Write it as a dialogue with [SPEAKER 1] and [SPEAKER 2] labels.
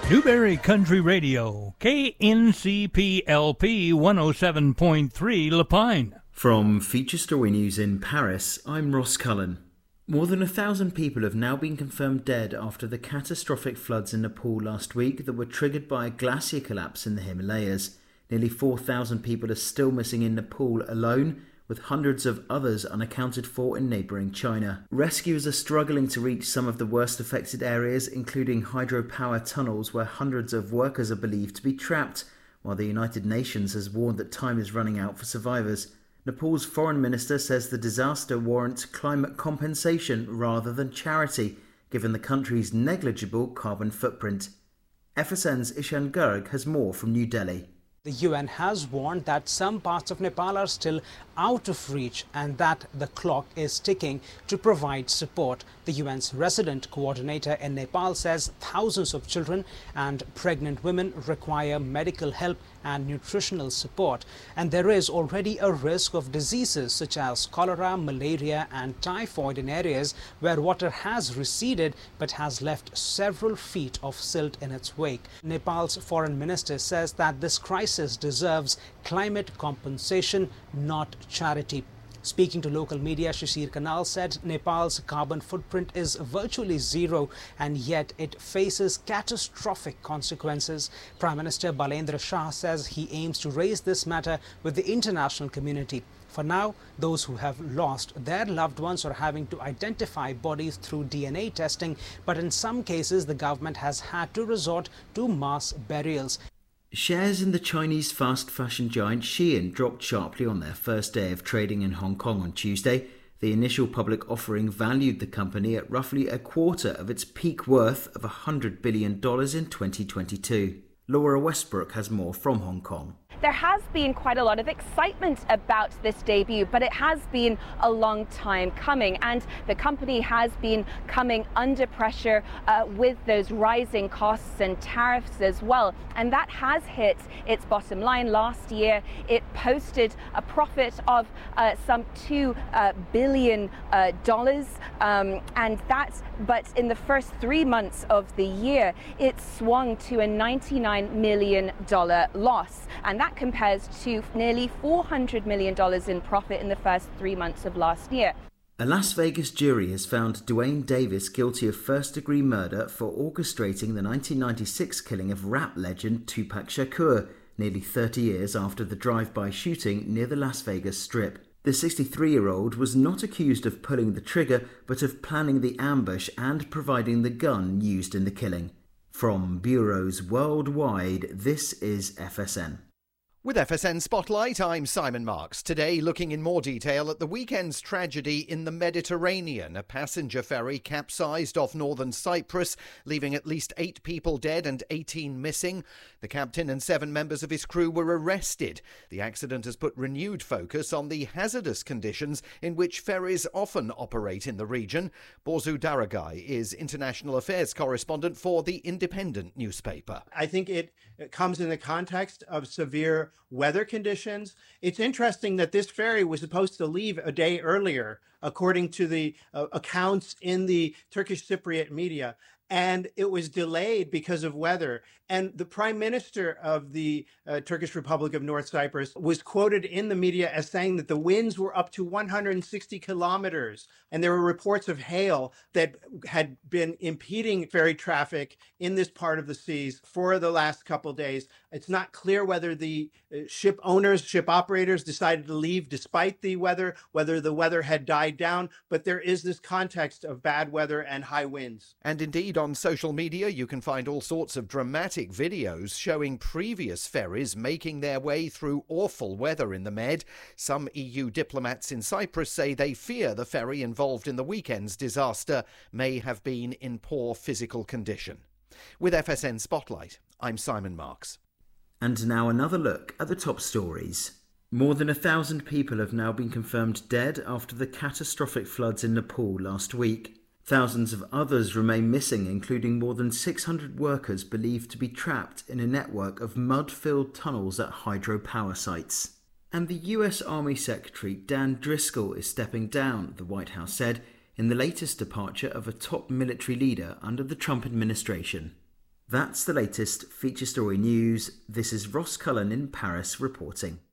[SPEAKER 1] Newberry Country Radio, KNCP-LP 107.3 La Pine.
[SPEAKER 2] From Feature Story News in Paris, I'm Ross Cullen. More than 1,000 people have now been confirmed dead after the catastrophic floods in Nepal last week that were triggered by a glacier collapse in the Himalayas. Nearly 4,000 people are still missing in Nepal alone, with hundreds of others unaccounted for in neighbouring China. Rescuers are struggling to reach some of the worst affected areas, including hydropower tunnels where hundreds of workers are believed to be trapped, while the United Nations has warned that time is running out for survivors. Nepal's foreign minister says the disaster warrants climate compensation rather than charity, given the country's negligible carbon footprint. FSN's Ishan Garg has more from New Delhi.
[SPEAKER 3] The UN has warned that some parts of Nepal are still out of reach and that the clock is ticking to provide support. The UN's resident coordinator in Nepal says thousands of children and pregnant women require medical help and nutritional support. And there is already a risk of diseases such as cholera, malaria and typhoid in areas where water has receded but has left several feet of silt in its wake. Nepal's foreign minister says that this crisis deserves climate compensation, not charity. Speaking to local media, Shishir Kanal said Nepal's carbon footprint is virtually zero and yet it faces catastrophic consequences. Prime Minister Balendra Shah says he aims to raise this matter with the international community. For now, those who have lost their loved ones are having to identify bodies through DNA testing, but in some cases the government has had to resort to mass burials.
[SPEAKER 2] Shares in the Chinese fast fashion giant Shein dropped sharply on their first day of trading in Hong Kong on Tuesday. The initial public offering valued the company at roughly a quarter of its peak worth of $100 billion in 2022. Laura Westbrook has more from Hong Kong.
[SPEAKER 4] There has been quite a lot of excitement about this debut, but it has been a long time coming, and the company has been coming under pressure with those rising costs and tariffs as well, and that has hit its bottom line. Last year it posted a profit of some $2 billion, but in the first 3 months of the year it swung to a $99 million loss, and that compares to nearly $400 million in profit in the first 3 months of last year.
[SPEAKER 2] A Las Vegas jury has found Duane Davis guilty of first-degree murder for orchestrating the 1996 killing of rap legend Tupac Shakur, nearly 30 years after the drive-by shooting near the Las Vegas Strip. The 63-year-old was not accused of pulling the trigger, but of planning the ambush and providing the gun used in the killing. From bureaus worldwide, this is FSN.
[SPEAKER 5] With FSN Spotlight, I'm Simon Marks. Today, looking in more detail at the weekend's tragedy in the Mediterranean. A passenger ferry capsized off northern Cyprus, leaving at least 8 people dead and 18 missing. The captain and 7 members of his crew were arrested. The accident has put renewed focus on the hazardous conditions in which ferries often operate in the region. Borzu Daragai is international affairs correspondent for The Independent newspaper.
[SPEAKER 6] I think it comes in the context of severe weather conditions. It's interesting that this ferry was supposed to leave a day earlier, according to the accounts in the Turkish Cypriot media, and it was delayed because of weather. And the prime minister of the Turkish Republic of North Cyprus was quoted in the media as saying that the winds were up to 160 kilometers. And there were reports of hail that had been impeding ferry traffic in this part of the seas for the last couple days. It's not clear whether the ship owners, ship operators decided to leave despite the weather, whether the weather had died down, but there is this context of bad weather and high winds.
[SPEAKER 5] And indeed, on social media, you can find all sorts of dramatic videos showing previous ferries making their way through awful weather in the Med. Some EU diplomats in Cyprus say they fear the ferry involved in the weekend's disaster may have been in poor physical condition. With FSN Spotlight, I'm Simon Marks.
[SPEAKER 2] And now another look at the top stories. More than 1,000 people have now been confirmed dead after the catastrophic floods in Nepal last week. Thousands of others remain missing, including more than 600 workers believed to be trapped in a network of mud-filled tunnels at hydropower sites. And the US Army Secretary Dan Driscoll is stepping down, the White House said, in the latest departure of a top military leader under the Trump administration. That's the latest feature story news. This is Ross Cullen in Paris reporting.